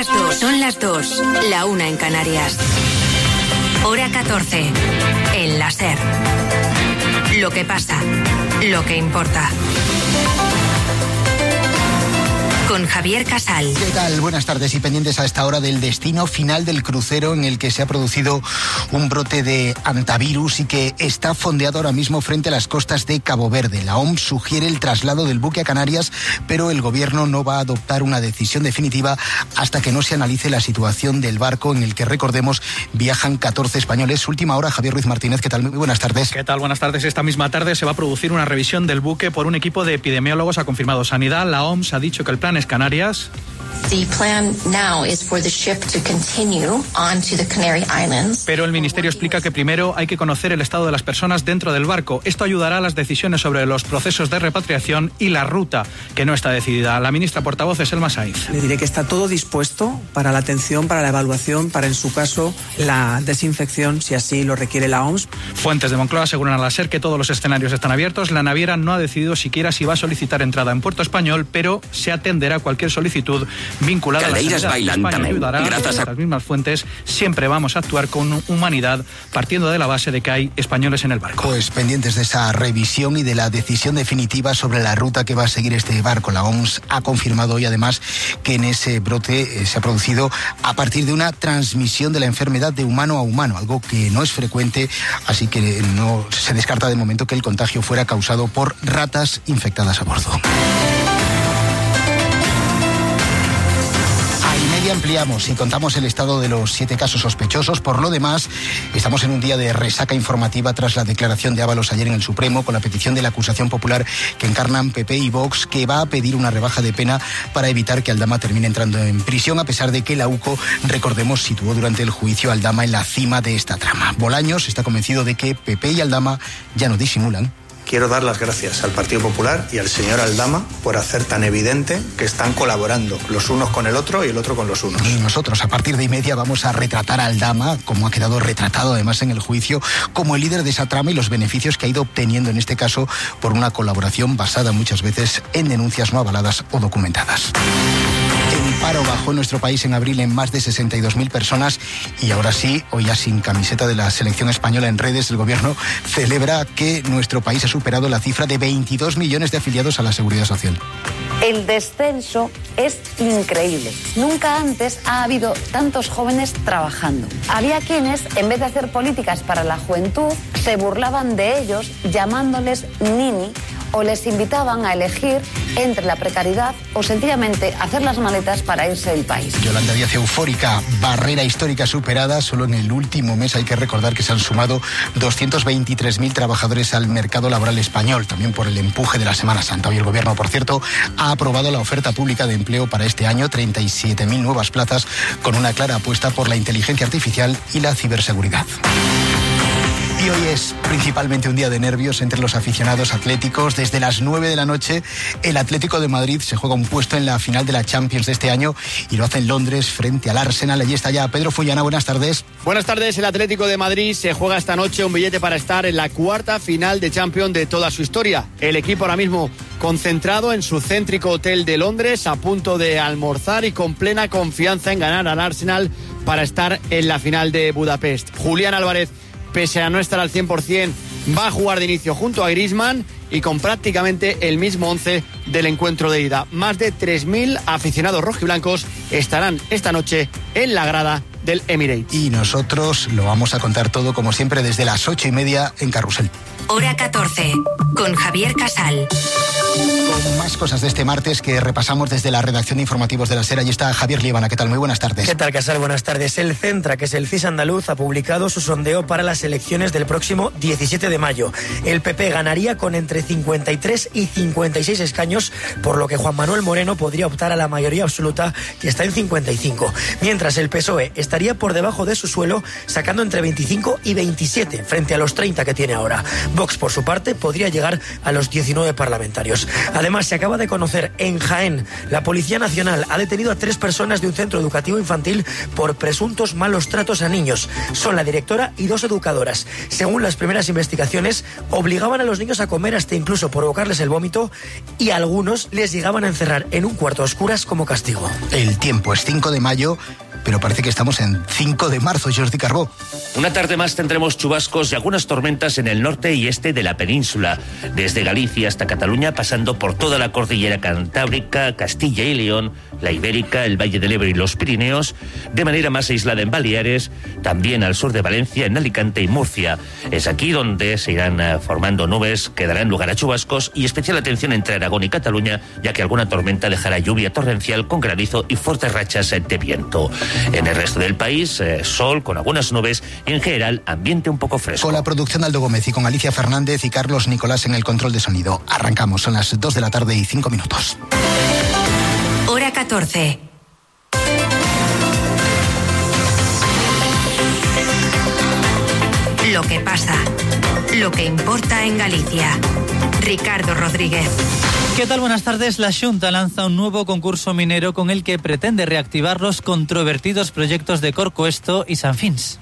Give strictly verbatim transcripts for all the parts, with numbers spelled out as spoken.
las dos, son las dos, la una en Canarias. Hora catorce, en la SER. Lo que pasa, lo que importa. Con Javier Casal. ¿Qué tal? Buenas tardes y pendientes a esta hora del destino final del crucero en el que se ha producido un brote de hantavirus y que está fondeado ahora mismo frente a las costas de Cabo Verde. La O M S sugiere el traslado del buque a Canarias, pero el gobierno no va a adoptar una decisión definitiva hasta que no se analice la situación del barco en el que, recordemos, viajan catorce españoles. Última hora, Javier Ruiz Martínez, ¿qué tal? Muy buenas tardes. ¿Qué tal? Buenas tardes. Esta misma tarde se va a producir una revisión del buque por un equipo de epidemiólogos, ha confirmado Sanidad. La O M S ha dicho que el plan es Canarias. The plan now is for the ship to continue on to the Canary Islands. Pero el ministerio explica que primero hay que conocer el estado de las personas dentro del barco. Esto ayudará a las decisiones sobre los procesos de repatriación y la ruta, que no está decidida. La ministra portavoz es Elma Saiz. Le diré que está todo dispuesto para la atención, para la evaluación, para, en su caso, la desinfección, si así lo requiere la O M S. Fuentes de Moncloa aseguran a la SER que todos los escenarios están abiertos. La naviera no ha decidido siquiera si va a solicitar entrada en Puerto Español, pero se atenderá a cualquier solicitud vinculada Caldeiras a la bailan España también. Ayudará. Gracias a las mismas fuentes, siempre vamos a actuar con humanidad, partiendo de la base de que hay españoles en el barco. Pues pendientes de esa revisión y de la decisión definitiva sobre la ruta que va a seguir este barco. La O M S ha confirmado hoy además que en ese brote eh, se ha producido a partir de una transmisión de la enfermedad de humano a humano, algo que no es frecuente, así que no se descarta de momento que el contagio fuera causado por ratas infectadas a bordo. Ampliamos y contamos el estado de los siete casos sospechosos. Por lo demás, estamos en un día de resaca informativa tras la declaración de Ábalos ayer en el Supremo, con la petición de la acusación popular que encarnan P P y Vox, que va a pedir una rebaja de pena para evitar que Aldama termine entrando en prisión, a pesar de que la U C O, recordemos, situó durante el juicio a Aldama en la cima de esta trama. Bolaños está convencido de que P P y Aldama ya no disimulan. Quiero dar las gracias al Partido Popular y al señor Aldama por hacer tan evidente que están colaborando los unos con el otro y el otro con los unos. Y nosotros a partir de y media vamos a retratar a Aldama, como ha quedado retratado además en el juicio, como el líder de esa trama y los beneficios que ha ido obteniendo en este caso por una colaboración basada muchas veces en denuncias no avaladas o documentadas. El paro bajó en nuestro país en abril en más de sesenta y dos mil personas y ahora sí, hoy ya sin camiseta de la selección española en redes, el gobierno celebra que nuestro país ha superado la cifra de veintidós millones de afiliados a la Seguridad Social. El descenso es increíble. Nunca antes ha habido tantos jóvenes trabajando. Había quienes, en vez de hacer políticas para la juventud, se burlaban de ellos llamándoles nini o les invitaban a elegir entre la precariedad o sencillamente hacer las maletas para irse del país. Yolanda Díaz eufórica, barrera histórica superada. Solo en el último mes hay que recordar que se han sumado doscientos veintitrés mil trabajadores al mercado laboral español, también por el empuje de la Semana Santa. Hoy el gobierno, por cierto, ha aprobado la oferta pública de empleo para este año, treinta y siete mil nuevas plazas, con una clara apuesta por la inteligencia artificial y la ciberseguridad. Y hoy es principalmente un día de nervios entre los aficionados atléticos. Desde las nueve de la noche, el Atlético de Madrid se juega un puesto en la final de la Champions de este año y lo hace en Londres frente al Arsenal. Allí está ya Pedro Fullana, buenas tardes. Buenas tardes, el Atlético de Madrid se juega esta noche un billete para estar en la cuarta final de Champions de toda su historia. El equipo ahora mismo concentrado en su céntrico hotel de Londres, a punto de almorzar y con plena confianza en ganar al Arsenal para estar en la final de Budapest. Julián Álvarez, pese a no estar al cien por ciento, va a jugar de inicio junto a Griezmann y con prácticamente el mismo once del encuentro de ida. Más de tres mil aficionados rojiblancos estarán esta noche en la grada del Emirates. Y nosotros lo vamos a contar todo, como siempre, desde las ocho y media en Carrusel. Hora catorce, con Javier Casal. Con más cosas de este martes que repasamos desde la redacción de informativos de la SER. Allí está Javier Líbana. ¿Qué tal? Muy buenas tardes. ¿Qué tal, Casal? Buenas tardes. El Centra, que es el C I S andaluz, ha publicado su sondeo para las elecciones del próximo diecisiete de mayo. El P P ganaría con entre cincuenta y tres y cincuenta y seis escaños, por lo que Juan Manuel Moreno podría optar a la mayoría absoluta, que está en cincuenta y cinco. Mientras el P S O E estaría por debajo de su suelo, sacando entre veinticinco y veintisiete, frente a los treinta que tiene ahora. Vox, por su parte, podría llegar a los diecinueve parlamentarios. Además, se acaba de conocer en Jaén, la Policía Nacional ha detenido a tres personas de un centro educativo infantil por presuntos malos tratos a niños. Son la directora y dos educadoras. Según las primeras investigaciones, obligaban a los niños a comer hasta incluso provocarles el vómito y a algunos les llegaban a encerrar en un cuarto a oscuras como castigo. El tiempo es cinco de mayo, pero parece que estamos en cinco de marzo, Jordi Carbó. Una tarde más tendremos chubascos y algunas tormentas en el norte y este de la península, desde Galicia hasta Cataluña, pasando por toda la cordillera cantábrica, Castilla y León, la Ibérica, el Valle del Ebro y los Pirineos, de manera más aislada en Baleares, también al sur de Valencia, en Alicante y Murcia. Es aquí donde se irán formando nubes que darán lugar a chubascos y especial atención entre Aragón y Cataluña, ya que alguna tormenta dejará lluvia torrencial con granizo y fuertes rachas de viento. En el resto del país, eh, sol con algunas nubes y en general ambiente un poco fresco. Con la producción de Aldo Gómez y con Alicia Fernández y Carlos Nicolás en el control de sonido. Arrancamos, son las dos de la tarde y cinco minutos. Hora catorce. Lo que pasa, lo que importa en Galicia. Ricardo Rodríguez. ¿Qué tal? Buenas tardes. La Xunta lanza un nuevo concurso minero con el que pretende reactivar los controvertidos proyectos de Corcoesto y Sanfins.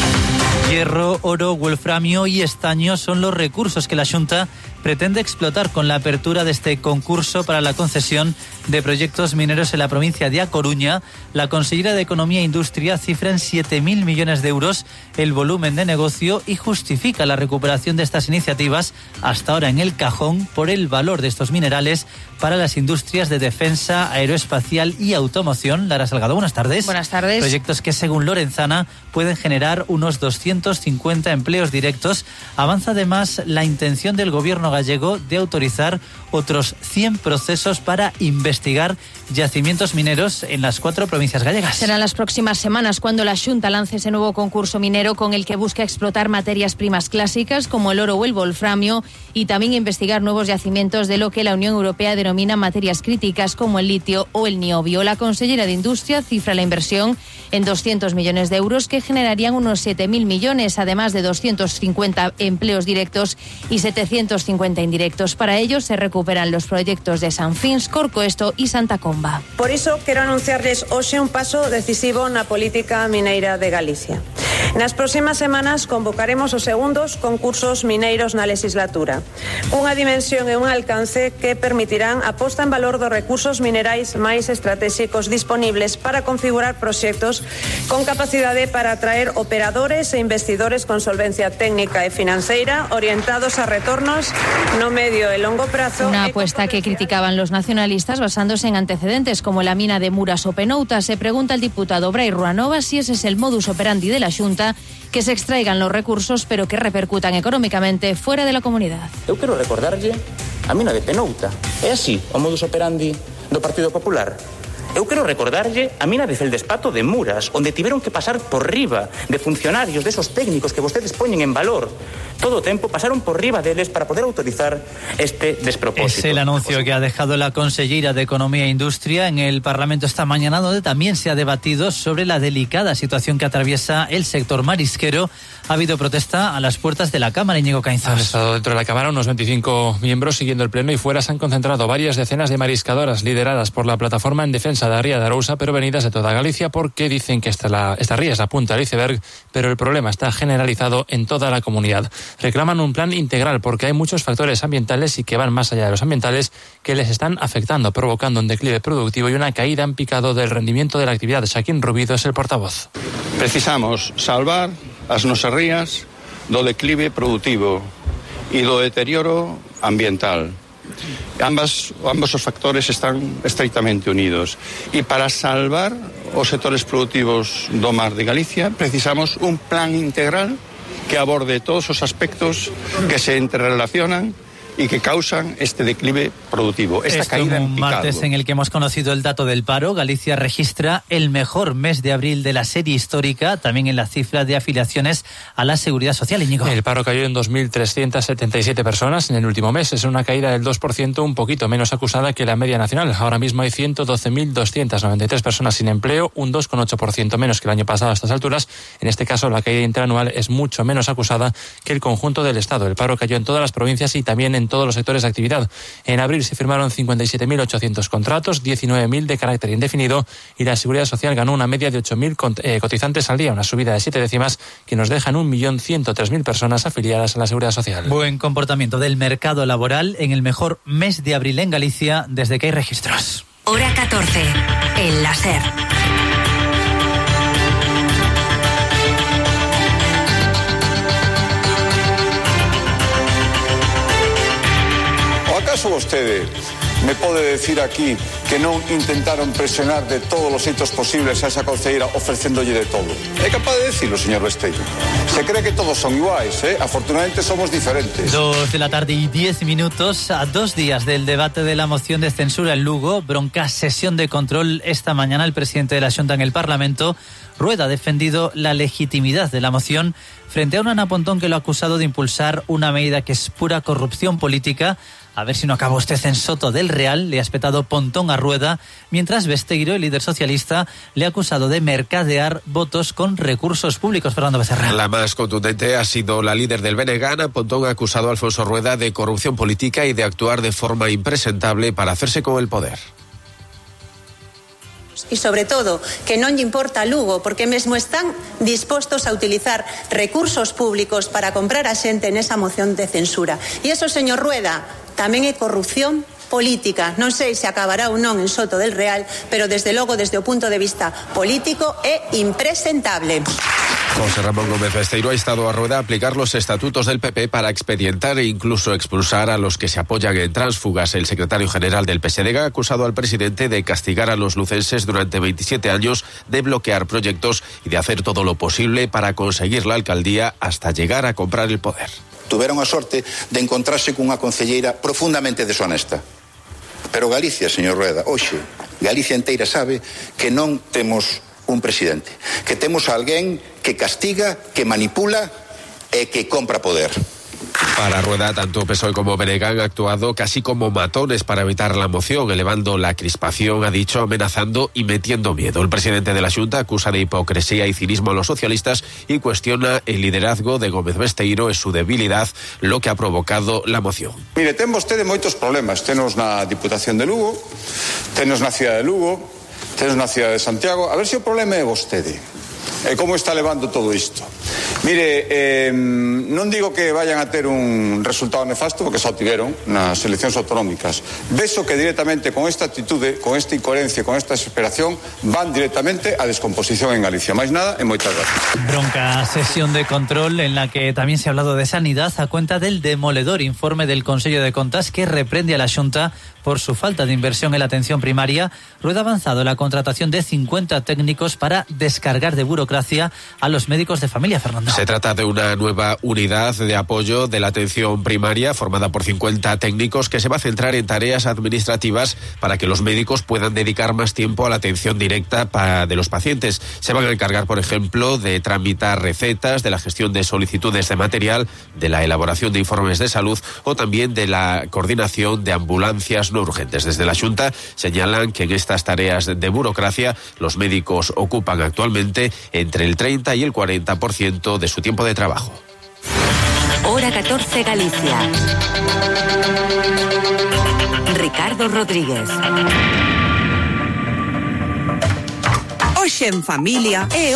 Hierro, oro, wolframio y estaño son los recursos que la Xunta pretende explotar con la apertura de este concurso para la concesión de proyectos mineros en la provincia de A Coruña. La consellera de Economía e Industria cifra en siete mil millones de euros el volumen de negocio y justifica la recuperación de estas iniciativas hasta ahora en el cajón por el valor de estos minerales para las industrias de defensa, aeroespacial y automoción. Lara Salgado, buenas tardes. Buenas tardes. Proyectos que, según Lorenzana, pueden generar unos doscientos cincuenta empleos directos. Avanza además la intención del gobierno gallego de autorizar otros cien procesos para investigar yacimientos mineros en las cuatro provincias gallegas. Serán las próximas semanas cuando la Xunta lance ese nuevo concurso minero con el que busca explotar materias primas clásicas como el oro o el wolframio y también investigar nuevos yacimientos de lo que la Unión Europea denomina materias críticas como el litio o el niobio. La consellera de Industria cifra la inversión en doscientos millones de euros que generarían unos siete mil millones, además de doscientos cincuenta empleos directos y setecientos cincuenta indirectos. Para ello se recuperan los proyectos de Sanfins, Corcoesto y Santa Comba. Por iso quero anunciarles hoxe un paso decisivo na política mineira de Galicia. Nas próximas semanas convocaremos os segundos concursos mineiros na legislatura. Unha dimensión e un alcance que permitirán a posta en valor dos recursos minerais máis estratégicos disponibles para configurar proxectos con capacidade para atraer operadores e investidores con solvencia técnica e financeira orientados a retornos no medio e longo prazo. Una apuesta que criticaban los nacionalistas basándose en antecedentes como la mina de Muras o Penouta. Se pregunta el diputado Brai Ruanova si ese es el modus operandi de la Xunta, que se extraigan los recursos pero que repercutan económicamente fuera de la comunidad. Eu quero recordarlle a mina de Penouta. É así o modus operandi do Partido Popular. Eu quero recordarlle a mina de Feldespato de Muras, onde tiveron que pasar por riba de funcionarios, de esos técnicos que vostedes poñen en valor. Todo o tempo pasaron por riba deles para poder autorizar este despropósito. Es el anuncio que ha dejado la consellera de Economía e Industria en el Parlamento esta mañana, donde también se ha debatido sobre la delicada situación que atraviesa el sector marisquero. Ha habido protesta a las puertas de la Cámara, Íñigo Cainzos. Han estado dentro de la Cámara unos veinticinco miembros siguiendo el pleno y fuera se han concentrado varias decenas de mariscadoras lideradas por la Plataforma en Defensa de la Ría de Arousa, pero venidas de toda Galicia, porque dicen que esta, la, esta ría es la punta del iceberg, pero el problema está generalizado en toda la comunidad. Reclaman un plan integral porque hay muchos factores ambientales y que van más allá de los ambientales que les están afectando, provocando un declive productivo y una caída en picado del rendimiento de la actividad. Xaquín Rubido es el portavoz. Precisamos salvar as nosas rías do declive productivo e do deterioro ambiental. Ambas, ambos os factores están estreitamente unidos e para salvar os sectores productivos do mar de Galicia precisamos un plan integral que aborde todos os aspectos que se interrelacionan y que causan este declive productivo, esta Esto caída en un picado. martes en el que hemos conocido el dato del paro. Galicia registra el mejor mes de abril de la serie histórica, también en la cifra de afiliaciones a la Seguridad Social. Íñigo. El paro cayó en dos mil trescientas setenta y siete personas en el último mes. Es una caída del dos por ciento, un poquito menos acusada que la media nacional. Ahora mismo hay ciento doce mil doscientas noventa y tres personas sin empleo, un dos coma ocho por ciento menos que el año pasado a estas alturas. En este caso, la caída interanual es mucho menos acusada que el conjunto del Estado. El paro cayó en todas las provincias y también en todos los sectores de actividad. En abril se firmaron cincuenta y siete mil ochocientos contratos, diecinueve mil de carácter indefinido, y la Seguridad Social ganó una media de ocho mil cotizantes al día, una subida de siete décimas que nos dejan un millón ciento tres mil personas afiliadas a la Seguridad Social. Buen comportamiento del mercado laboral en el mejor mes de abril en Galicia desde que hay registros. Hora catorce, en la SER. ¿O acaso vostede me pode decir aquí que non intentaron presionar de todos os xeitos posibles a esa concelleira ofrecéndolle de todo? É capaz de decirlo, señor Besteiro? Se cree que todos son iguais, ¿eh? Afortunadamente somos diferentes. Dos de la tarde y diez minutos, a dos días del debate de la moción de censura en Lugo, bronca sesión de control esta mañana. El presidente de la Xunta en el Parlamento, Rueda, ha defendido la legitimidad de la moción frente a una Ana Pontón que lo ha acusado de impulsar una medida que es pura corrupción política. A ver si no acaba usted en Soto del Real, le ha espetado Pontón a Rueda, mientras Besteiro, el líder socialista, le ha acusado de mercadear votos con recursos públicos. Fernando Becerra. La más contundente ha sido la líder del B N G. Ana Pontón ha acusado a Alfonso Rueda de corrupción política y de actuar de forma impresentable para hacerse con el poder. E, sobre todo, que non lle importa Lugo, porque mesmo están dispostos a utilizar recursos públicos para comprar a xente nesa moción de censura. E iso, señor Rueda, tamén é corrupción política. Non sei se acabará ou non en Soto del Real, pero desde logo, desde o punto de vista político, é impresentable. José Ramón Gómez Besteiro ha instado a Rueda a aplicar los estatutos del P P para expedientar e incluso expulsar a los que se apoyan en tránsfugas. El secretario general del P S D G ha acusado al presidente de castigar a los lucenses durante veintisiete años, de bloquear proyectos y de hacer todo lo posible para conseguir la alcaldía hasta llegar a comprar el poder. Tuveron a sorte de encontrarse cunha concelleira profundamente deshonesta. Pero Galicia, señor Rueda, hoxe, Galicia inteira sabe que non temos un presidente, que temos a alguén que castiga, que manipula e que compra poder. Para Rueda, tanto P S O E como B N G han actuado casi como matones para evitar la moción, elevando la crispación, ha dicho, amenazando y metiendo miedo. El presidente de la Xunta acusa de hipocresía y cinismo a los socialistas y cuestiona el liderazgo de Gómez Besteiro e su debilidad, lo que ha provocado la moción. Mire, ten vostede moitos problemas. Tenos na Diputación de Lugo, tenos na cidade de Lugo, tenos na cidade de Santiago. A ver se o problema é vostede. E como está levando todo isto. Mire, eh, non digo que vayan a ter un resultado nefasto, porque xa o tiveron nas eleccións autonómicas. Vexo que directamente con esta actitude, con esta incoherencia, con esta desesperación, van directamente a descomposición en Galicia. Máis nada e moitas gracias. Bronca sesión de control en la que también se ha hablado de sanidad a cuenta del demoledor informe del Consello de Contas que reprende a la Xunta por su falta de inversión en la atención primaria. Rueda ha avanzado la contratación de cincuenta técnicos para descargar de burocracia a los médicos de familia. Fernando. Se trata de una nueva unidad de apoyo de la atención primaria formada por cincuenta técnicos que se va a centrar en tareas administrativas para que los médicos puedan dedicar más tiempo a la atención directa de los pacientes. Se van a encargar, por ejemplo, de tramitar recetas, de la gestión de solicitudes de material, de la elaboración de informes de salud o también de la coordinación de ambulancias no urgentes. Desde la Xunta señalan que en estas tareas de burocracia los médicos ocupan actualmente entre el treinta y el cuarenta por ciento de su tiempo de trabajo. Hora catorce Galicia. Ricardo Rodríguez. Hoxe en familia e